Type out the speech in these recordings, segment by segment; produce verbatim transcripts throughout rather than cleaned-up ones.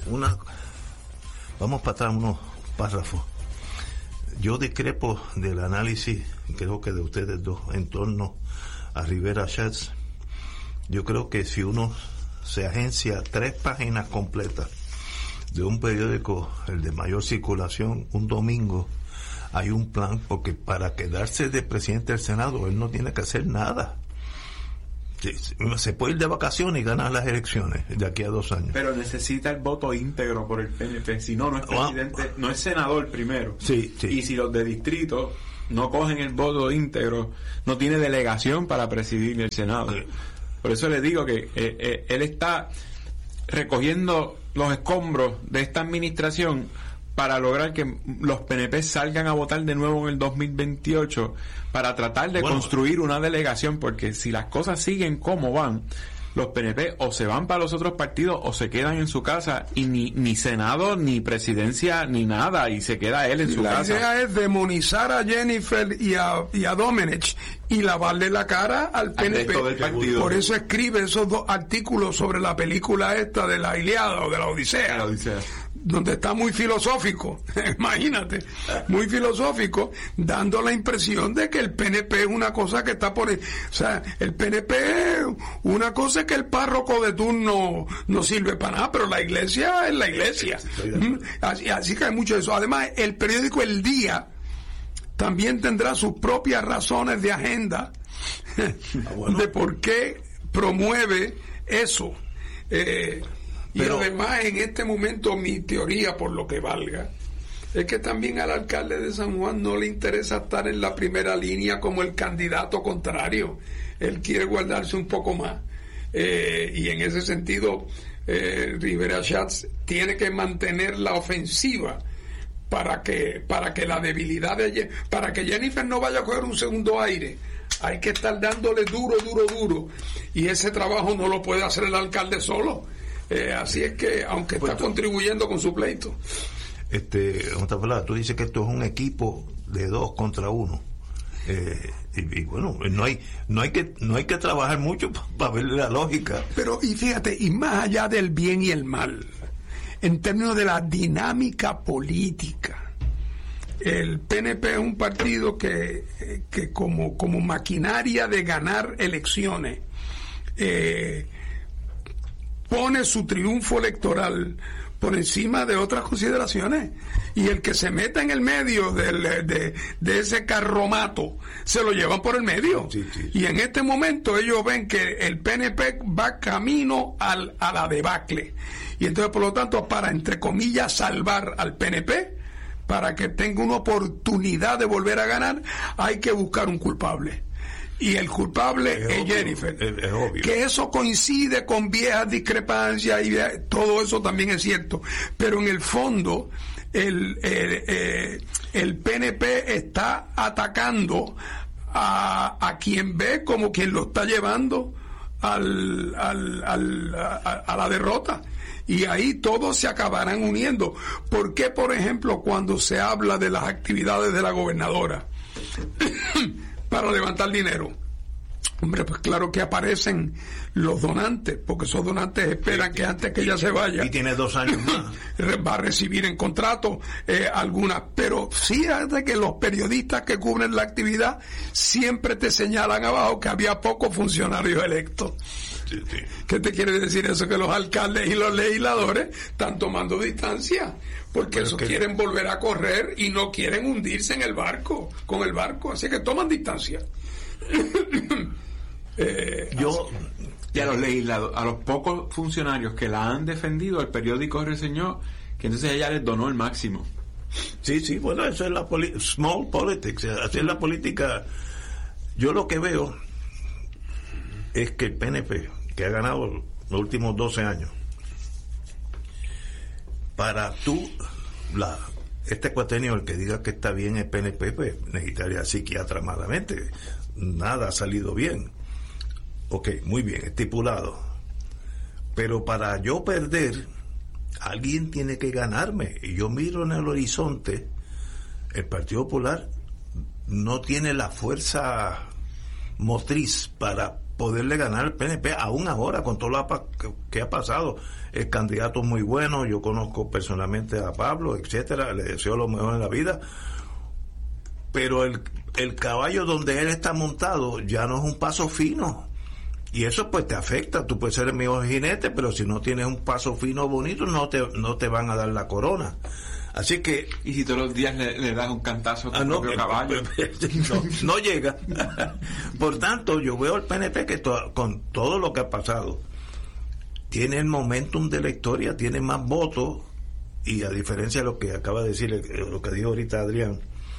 una, vamos para atrás unos párrafos. Yo discrepo del análisis, creo que de ustedes dos, en torno a Rivera Schatz. Yo creo que si uno se agencia tres páginas completas de un periódico, el de mayor circulación, un domingo, hay un plan, porque para quedarse de presidente del Senado, él no tiene que hacer nada. Se puede ir de vacaciones y ganar las elecciones de aquí a dos años. Pero necesita el voto íntegro por el P N P, si no, no es presidente, no es senador primero. Sí, sí. Y si los de distrito no cogen el voto íntegro, no tiene delegación para presidir el Senado. Sí. Por eso le digo que eh, eh, él está recogiendo los escombros de esta administración para lograr que los P N P salgan a votar de nuevo en el dos mil veintiocho, para tratar de bueno, construir una delegación, porque si las cosas siguen como van, los P N P o se van para los otros partidos o se quedan en su casa, y ni, ni Senado, ni presidencia, ni nada, y se queda él en su la casa. La idea es demonizar a Jennifer y a, y a Domenech y lavarle la cara al P N P. Del partido. Por eso escribe esos dos artículos sobre la película esta de la Ilíada o de la Odisea. La Odisea. Donde está muy filosófico, imagínate, muy filosófico, dando la impresión de que el P N P es una cosa que está por... O sea, el P N P, una cosa es que el párroco de turno no sirve para nada, pero la iglesia es la iglesia. Así, así que hay mucho de eso. Además, el periódico El Día también tendrá sus propias razones de agenda ah, bueno. de por qué promueve eso. Eh, Pero, y además, en este momento, mi teoría, por lo que valga, es que también al alcalde de San Juan no le interesa estar en la primera línea como el candidato contrario. Él quiere guardarse un poco más. Eh, y en ese sentido, eh, Rivera Schatz tiene que mantener la ofensiva para que, para que la debilidad de para que Jennifer no vaya a coger un segundo aire. Hay que estar dándole duro, duro, duro. Y ese trabajo no lo puede hacer el alcalde solo. Eh, así es que, aunque pues está tú, contribuyendo con su pleito. Este, tú dices que esto es un equipo de dos contra uno. Eh, y, y bueno, no hay, no hay que, no hay que trabajar mucho para ver la lógica. Pero, y fíjate, y más allá del bien y el mal, en términos de la dinámica política, el P N P es un partido que, que como, como maquinaria de ganar elecciones, eh, pone su triunfo electoral por encima de otras consideraciones, y el que se meta en el medio del, de, de ese carromato se lo llevan por el medio. Sí, sí, sí. Y en este momento ellos ven que el P N P va camino al, a la debacle, y entonces por lo tanto, para entre comillas salvar al P N P, para que tenga una oportunidad de volver a ganar, hay que buscar un culpable. Y el culpable es, es obvio, Jennifer. Es, es obvio. Que eso coincide con viejas discrepancias y todo eso también es cierto. Pero en el fondo, el, el, el, el P N P está atacando a, a quien ve como quien lo está llevando al, al, al, a, a la derrota. Y ahí todos se acabarán uniendo. ¿Por qué, por ejemplo, cuando se habla de las actividades de la gobernadora para levantar dinero? Hombre, pues claro que aparecen los donantes, porque esos donantes esperan que antes que ella se vaya, y tiene dos años más, va a recibir en contrato eh, algunas, pero fíjate que los periodistas que cubren la actividad siempre te señalan abajo que había pocos funcionarios electos. Sí, sí. ¿Qué te quiere decir eso? Que los alcaldes y los legisladores están tomando distancia, porque esos que... quieren volver a correr y no quieren hundirse en el barco, con el barco, así que toman distancia. eh, yo y a los legisladores, a los pocos funcionarios que la han defendido, el periódico reseñó que entonces ella les donó el máximo. Sí, sí, bueno, eso es la poli- small politics, así es la política. Yo lo que veo es que el P N P, que ha ganado los últimos doce años, para tú, la este cuatrienio, el que diga que está bien el P N P, pues necesitaría psiquiatra malamente. Nada ha salido bien. Ok, muy bien, estipulado. Pero para yo perder, alguien tiene que ganarme. Y yo miro en el horizonte, el Partido Popular no tiene la fuerza motriz para poderle ganar al P N P, aún ahora, con todo lo que, que ha pasado. El candidato es muy bueno, yo conozco personalmente a Pablo, etcétera, le deseo lo mejor en la vida, pero el, el caballo donde él está montado ya no es un paso fino, y eso pues te afecta. Tú puedes ser el mejor jinete, pero si no tienes un paso fino bonito, no te, no te van a dar la corona. Así que... Y si todos los días le, le das un cantazo con ah, no, el propio caballo. No, no llega. Por tanto, yo veo al P N P que to, con todo lo que ha pasado, tiene el momentum de la historia, tiene más votos, y a diferencia de lo que acaba de decir, lo que dijo ahorita Adrián,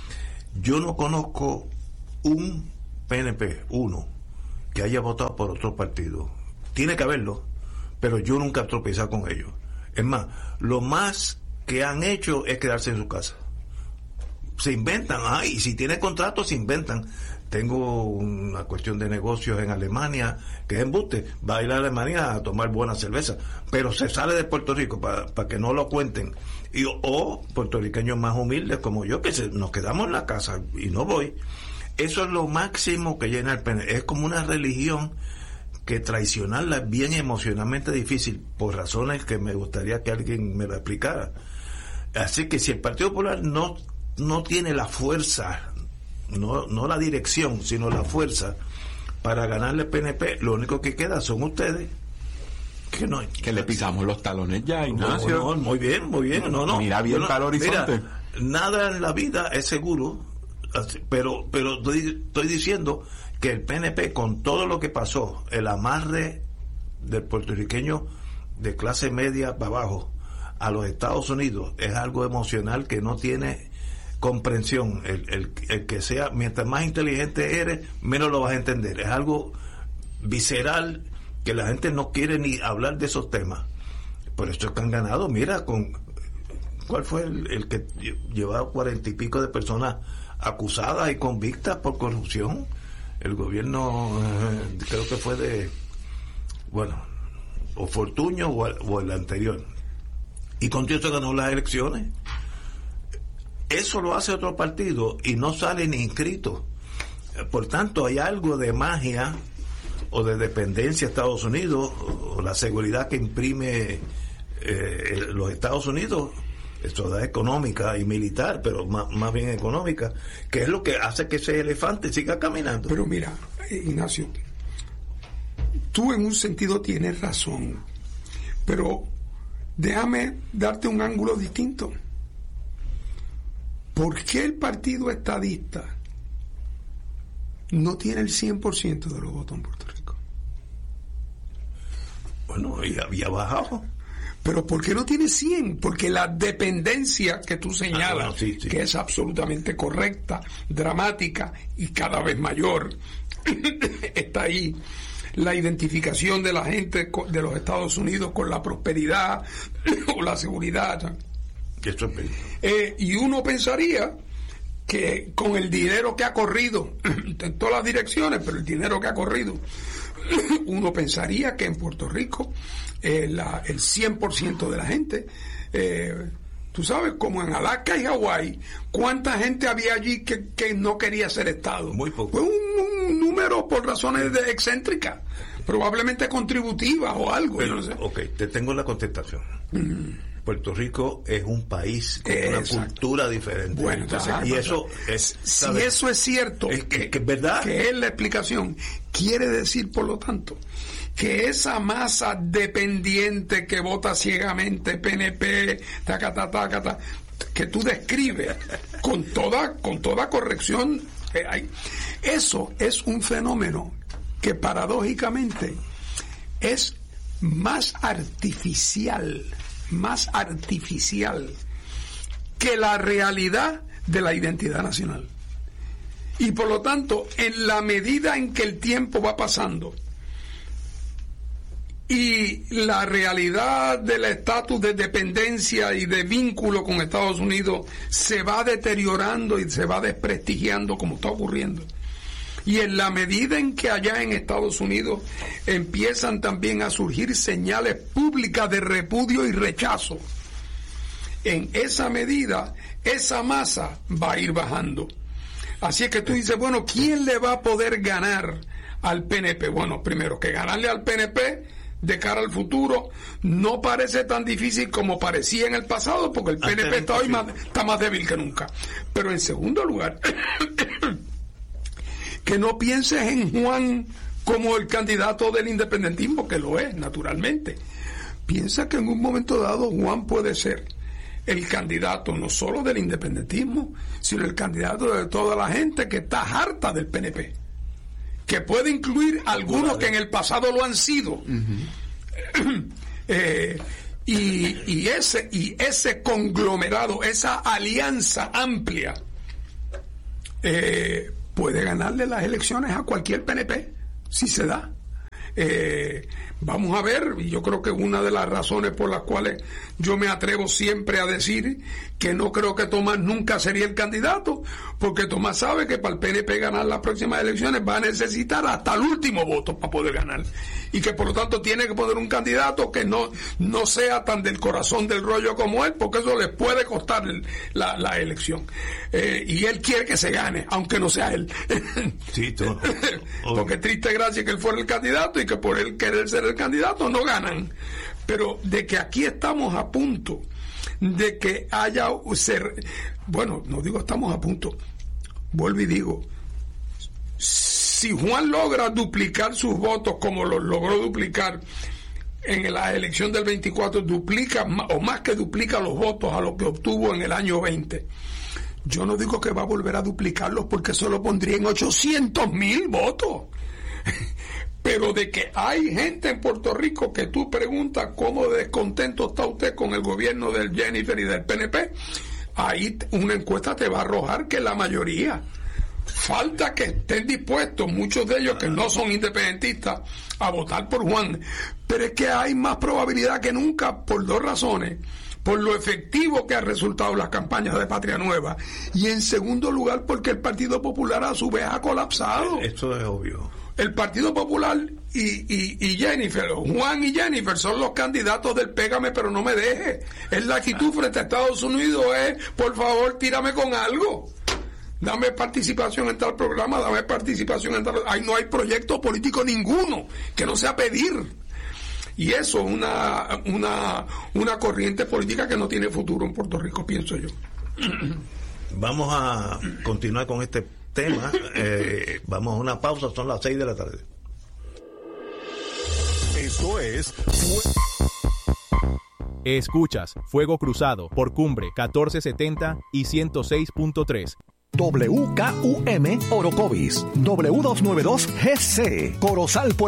yo no conozco un P N P, uno, que haya votado por otro partido. Tiene que haberlo, pero yo nunca he tropezado con ellos. Es más, lo más que han hecho es quedarse en su casa. Se inventan, ay, y si tiene contrato se inventan. Tengo una cuestión de negocios en Alemania, que es embuste, va a ir a Alemania a tomar buena cerveza, pero se sale de Puerto Rico para pa que no lo cuenten. Y, o puertorriqueños más humildes como yo, que se, nos quedamos en la casa y no voy. Eso es lo máximo que llena el P N P. Es como una religión que traicionarla es bien emocionalmente difícil, por razones que me gustaría que alguien me lo explicara. Así que si el Partido Popular no, no tiene la fuerza, no, no la dirección, sino la fuerza para ganarle al P N P, lo único que queda son ustedes. Que, no, que le pisamos los talones ya, Ignacio. No, no, muy bien, muy bien. No, no. Mira bien para el horizonte. Mira, nada en la vida es seguro, pero, pero estoy, estoy diciendo que el P N P, con todo lo que pasó, el amarre del puertorriqueño de clase media para abajo a los Estados Unidos, es algo emocional que no tiene comprensión. El, el, el que sea, mientras más inteligente eres, menos lo vas a entender. Es algo visceral que la gente no quiere ni hablar de esos temas. Por eso es que han ganado. Mira, con ¿cuál fue el, el que llevaba cuarenta y pico de personas acusadas y convictas por corrupción? El gobierno, eh, creo que fue de, bueno, o Fortuño o el, o el anterior. Y con eso ganó las elecciones. Eso lo hace otro partido y no sale ni inscrito. Por tanto, hay algo de magia o de dependencia a Estados Unidos, o la seguridad que imprime eh, los Estados Unidos, esto es económica y militar, pero más, más bien económica, que es lo que hace que ese elefante siga caminando. Pero mira, Ignacio, tú en un sentido tienes razón, pero déjame darte un ángulo distinto. ¿Por qué el partido estadista no tiene el cien por ciento de los votos en Puerto Rico? Bueno, y había bajado. Pero ¿por qué no tiene cien? Porque la dependencia que tú señalas, ah, bueno, sí, sí. que es absolutamente correcta, dramática y cada vez mayor, está ahí. La identificación de la gente de los Estados Unidos con la prosperidad o la seguridad. Eso es eh, y uno pensaría que con el dinero que ha corrido en todas las direcciones, pero el dinero que ha corrido, uno pensaría que en Puerto Rico eh, la, el cien por ciento de la gente, eh, tú sabes, como en Alaska y Hawái, ¿cuánta gente había allí que, que no quería ser Estado? Muy poco. Fue un, un número por razones de excéntricas, probablemente contributivas o algo. Pero, yo no sé. Ok, te tengo la contestación. Mm. Puerto Rico es un país con Exacto. una cultura diferente. Bueno, entonces, y eso es, si eso es cierto, es que, que es verdad, que es la explicación, quiere decir, por lo tanto, que esa masa dependiente que vota ciegamente P N P, tacata, tacata, que tú describes con toda con toda corrección, eh, hay, eso es un fenómeno que paradójicamente es más artificial más artificial que la realidad de la identidad nacional. Y por lo tanto, en la medida en que el tiempo va pasando y la realidad del estatus de dependencia y de vínculo con Estados Unidos se va deteriorando y se va desprestigiando, como está ocurriendo, y en la medida en que allá en Estados Unidos empiezan también a surgir señales públicas de repudio y rechazo, en esa medida esa masa va a ir bajando. Así es que tú dices, bueno, ¿quién le va a poder ganar al P N P. Bueno, primero, que ganarle al P N P de cara al futuro no parece tan difícil como parecía en el pasado, porque el P N P está hoy más, está más débil que nunca. Pero en segundo lugar, que no pienses en Juan como el candidato del independentismo, que lo es, naturalmente. Piensa que en un momento dado Juan puede ser el candidato no solo del independentismo, sino el candidato de toda la gente que está harta del P N P, que puede incluir algunos que en el pasado lo han sido. Uh-huh. eh, y, y ese y ese conglomerado, esa alianza amplia, eh, puede ganarle las elecciones a cualquier P N P si se da. Eh, vamos a ver, y yo creo que una de las razones por las cuales yo me atrevo siempre a decir que no creo que Tomás nunca sería el candidato, porque Tomás sabe que para el P N P ganar las próximas elecciones va a necesitar hasta el último voto para poder ganar, y que por lo tanto tiene que poner un candidato que no, no sea tan del corazón del rollo como él, porque eso les puede costar el, la, la elección. Eh, y él quiere que se gane, aunque no sea él. Sí, todo. Porque triste gracia que él fuera el candidato y que por él querer ser el candidato no ganan. Pero de que aquí estamos a punto de que haya ser, bueno, no digo estamos a punto, vuelvo y digo, si Juan logra duplicar sus votos como los logró duplicar en la elección del veinticuatro, duplica o más que duplica los votos a lo que obtuvo en el año veinte, yo no digo que va a volver a duplicarlos, porque eso lo pondría en ochocientos mil votos. Pero de que hay gente en Puerto Rico que tú preguntas cómo descontento está usted con el gobierno del Jennifer y del P N P, ahí una encuesta te va a arrojar que la mayoría. Falta que estén dispuestos, muchos de ellos que no son independentistas, a votar por Juan. Pero es que hay más probabilidad que nunca, por dos razones: por lo efectivo que han resultado las campañas de Patria Nueva, y en segundo lugar porque el Partido Popular a su vez ha colapsado. Esto es obvio. El Partido Popular y, y, y Jennifer, Juan y Jennifer son los candidatos del pégame pero no me deje. Es la actitud frente a Estados Unidos, es por favor tírame con algo. Dame participación en tal programa, dame participación en tal... Ahí no hay proyecto político ninguno que no sea pedir. Y eso es una, una, una corriente política que no tiene futuro en Puerto Rico, pienso yo. Vamos a continuar con este tema. Eh, vamos a una pausa, son las seis de la tarde. Esto es... Escuchas Fuego Cruzado por Cumbre catorce setenta y ciento seis punto tres. W K U M Orocovis, W doscientos noventa y dos G C, Corozal,